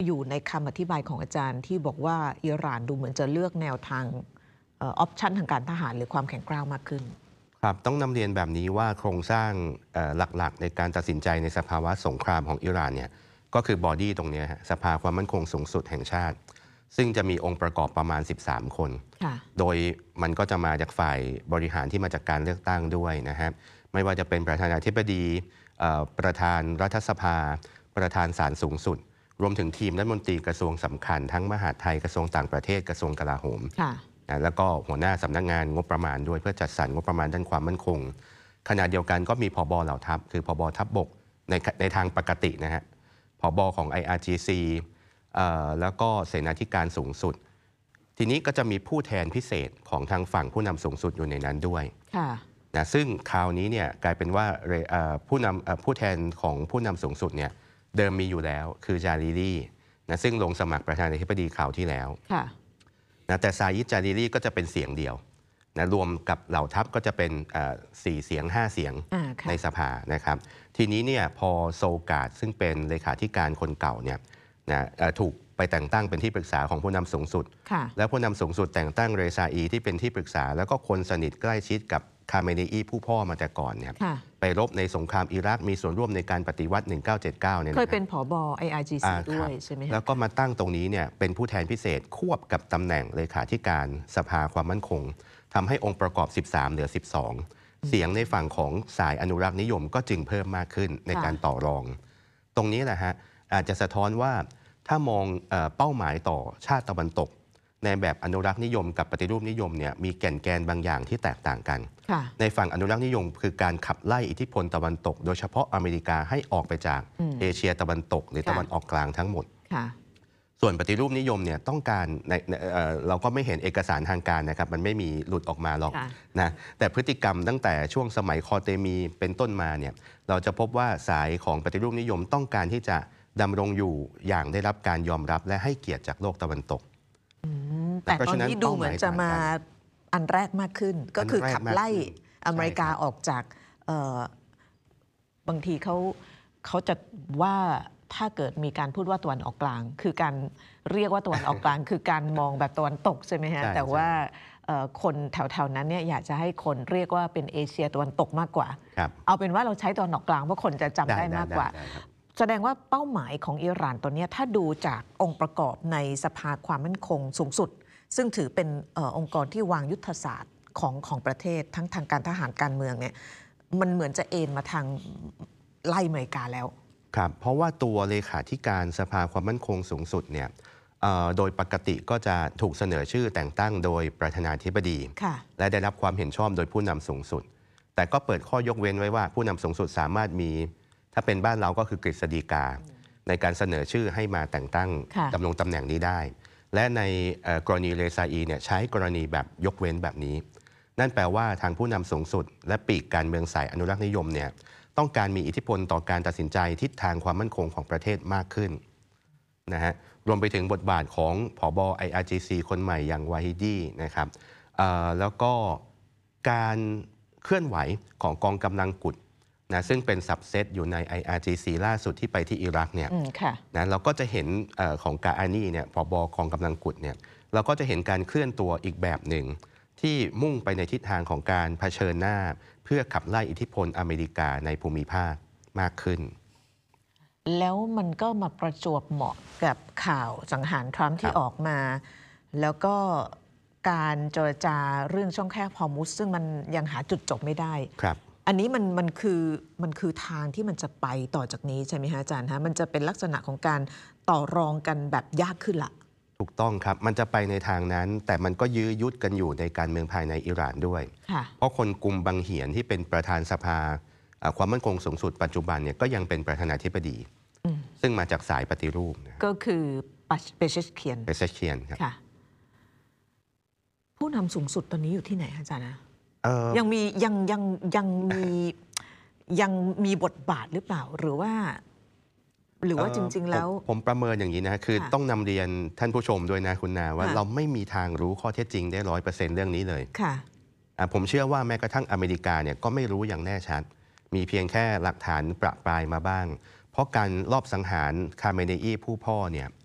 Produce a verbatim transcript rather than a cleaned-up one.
อยู่ในคำอธิบายของอาจารย์ที่บอกว่าอิหร่านดูเหมือนจะเลือกแนวทางออปชันทางการทหารหรือความแข็งกร้าวมากขึ้นครับต้องนำเรียนแบบนี้ว่าโครงสร้างหลักๆในการตัดสินใจในสภาวะสงครามของอิหร่านเนี่ยก็คือบอดี้ตรงนี้สภาความมั่นคงสูงสุดแห่งชาติซึ่งจะมีองค์ประกอบประมาณสิบสามคนโดยมันก็จะมาจากฝ่ายบริหารที่มาจากการเลือกตั้งด้วยนะครับไม่ว่าจะเป็นประธานาธิบดีประธานรัฐสภาประธานศาลสูงสุดรวมถึงทีมรัฐมนตรีกระทรวงสำคัญทั้งมหาดไทยกระทรวงต่างประเทศกระทรวงกลาโหมนะแล้วก็หัวหน้าสำนักงานงบประมาณด้วยเพื่อจัดสรรงบประมาณด้านความมั่นคงขณะเดียวกันก็มีผบ.เหล่าทัพคือผบ.ทัพบกในในทางปกตินะฮะผบ.ของ ไอ อาร์ จี ซี แล้วก็เสนาธิการสูงสุดทีนี้ก็จะมีผู้แทนพิเศษของทางฝั่งผู้นำสูงสุดอยู่ในนั้นด้วยนะซึ่งคราวนี้เนี่ยกลายเป็นว่าผู้นำผู้แทนของผู้นำสูงสุดเนี่ยเดิมมีอยู่แล้วคือจารีรีนะซึ่งลงสมัครประธานาธิบดีคราวที่แล้วนะแต่ซายิดจารีรีก็จะเป็นเสียงเดียวนะรวมกับเหล่าทัพก็จะเป็นสี่เสียงห้าเสียงในสภานะครับทีนี้เนี่ยพอโซกาดซึ่งเป็นเลขาธิการคนเก่าเนี่ยนะถูกไปแต่งตั้งเป็นที่ปรึกษาของผู้นำสูงสุดแล้วผู้นำสูงสุดแต่งตั้งเรซาอีที่เป็นที่ปรึกษาแล้วก็คนสนิทใกล้ชิดกับคาเมเนอีผู้พ่อมาแต่ก่อนเนี่ยไปรบในสงครามอิรักมีส่วนร่วมในการปฏิวัติหนึ่งเก้าเจ็ดเก้าเนี่ยเคยเป็นผบ. ไอ อาร์ จี ซี ด้วยใช่ไหมแล้วก็มาตั้งตรงนี้เนี่ยเป็นผู้แทนพิเศษควบกับตำแหน่งเลขาธิการสภาความมั่นคงทำให้องค์ประกอบสิบสามเหลือสิบสองเสียงในฝั่งของสายอนุรักษ์นิยมก็จึงเพิ่มมากขึ้นในการต่อรองตรงนี้แหละฮะอาจจะสะท้อนว่าถ้ามองเป้าหมายต่อชาติตะวันตกในแบบอนุรักษ์นิยมกับปฏิรูปนิยมเนี่ยมีแก่นแกนบางอย่างที่แตกต่างกันในฝั่งอนุรักษ์นิยมคือการขับไล่อิทธิพลตะวันตกโดยเฉพาะอเมริกาให้ออกไปจากเอเชียตะวันตกหรือตะวันออกกลางทั้งหมดส่วนปฏิรูปนิยมเนี่ยต้องการเราก็ไม่เห็นเอกสารทางการนะครับมันไม่มีหลุดออกมาหรอกนะแต่พฤติกรรมตั้งแต่ช่วงสมัยคอเตมีเป็นต้นมาเนี่ยเราจะพบว่าสายของปฏิรูปนิยมต้องการที่จะดำรงอยู่อย่างได้รับการยอมรับและให้เกียรติจากโลกตะวันตกแต่ตอนนี้ดูเหมือนจะมาอันแรกมากขึ้นก็คือขับไล่อเมริกาออกจากบางทีเขาเขาจะว่าถ้าเกิดมีการพูดว่าตะวันออกกลางคือการเรียกว่าตะวันออกกลางคือการมองแบบตะวันตกใช่ไหมฮะแต่ว่าคนแถวๆนั้นเนี่ยอยากจะให้คนเรียกว่าเป็นเอเชียตะวันตกมากกว่าเอาเป็นว่าเราใช้ตะวันออกกลางเพราะคนจะจำได้มากกว่าแสดงว่าเป้าหมายของอิหร่านตัวนี้ถ้าดูจากองค์ประกอบในสภาความมั่นคงสูงสุดซึ่งถือเป็นอองค์กรที่วางยุทธศาสตร์ของของประเทศทั้งทางการทหารการเมืองเนี่ยมันเหมือนจะเอ็นมาทางไล่อเมริกาแล้วครับเพราะว่าตัวเลขาธิการสภาความมั่นคงสูงสุดเนี่ยโดยปกติก็จะถูกเสนอชื่อแต่งตั้งโดยประธานาธิบดีและได้รับความเห็นชอบโดยผู้นำสูงสุดแต่ก็เปิดข้อยกเว้นไว้ว่าผู้นำสูงสุดสามารถมีถ้าเป็นบ้านเราก็คือกฤษฎีกาในการเสนอชื่อให้มาแต่งตั้งดำรงตำแหน่งนี้ได้และในกรณีเรซาอีเนี่ยใช้กรณีแบบยกเว้นแบบนี้นั่นแปลว่าทางผู้นำสูงสุดและปีกการเมืองสายอนุรักษ์นิยมเนี่ยต้องการมีอิทธิพลต่อการตัดสินใจทิศทางความมั่นคงของประเทศมากขึ้นนะฮะรวมไปถึงบทบาทของผบ. ไอ อาร์ จี ซี คนใหม่อย่างวาฮิดีนะครับแล้วก็การเคลื่อนไหวของกองกำลังกุดนะซึ่งเป็นซับเซตอยู่ใน ไอ อาร์ จี ซี ล่าสุดที่ไปที่อิรักเนี่ยนะเราก็จะเห็นอของกาอานีเนี่ยผบ.กองกำลังกุดเนี่ยเราก็จะเห็นการเคลื่อนตัวอีกแบบหนึ่งที่มุ่งไปในทิศทางของการเผชิญหน้าเพื่อขับไล่อิทธิพลอเมริกาในภูมิภาคมากขึ้นแล้วมันก็มาประจวบเหมาะกับข่าวสังหารทรัมป์ที่ออกมาแล้วก็การเจรจาเรื่องช่องแคบฮอร์มุซซึ่งมันยังหาจุดจบไม่ได้ครับอันนี้มันมันคือมันคือทางที่มันจะไปต่อจากนี้ใช่ไหมฮะอาจารย์ฮะมันจะเป็นลักษณะของการต่อรองกันแบบยากขึ้นละถูกต้องครับมันจะไปในทางนั้นแต่มันก็ยื้อยุดกันอยู่ในการเมืองภายในอิหร่านด้วยเพราะคนกลุ่มบังเหียนที่เป็นประธานสภาความมั่นคงสูงสุดปัจจุบันเนี่ยก็ยังเป็นประธานาธิบดีซึ่งมาจากสายปฏิรูปก็คือเปเชชเคียนเปเชชเคียนครับผู้นำสูงสุดตอนนี้อยู่ที่ไหนอาจารย์นะยังมียังยังยังมียังมีบทบาทหรือเปล่าหรือว่าหรือว่าจริงๆแล้วผมประเมินอย่างนี้นะคือต้องนำเรียนท่านผู้ชมด้วยนะคุณนาว่าเราไม่มีทางรู้ข้อเท็จจริงได้ร้อยเปอร์เซ็นต์เรื่องนี้เลยค่ะผมเชื่อว่าแม้กระทั่งอเมริกาเนี่ยก็ไม่รู้อย่างแน่ชัดมีเพียงแค่หลักฐานประปรายมาบ้างเพราะการลอบสังหารคาเมเนอีผู้พ่อเนี่ย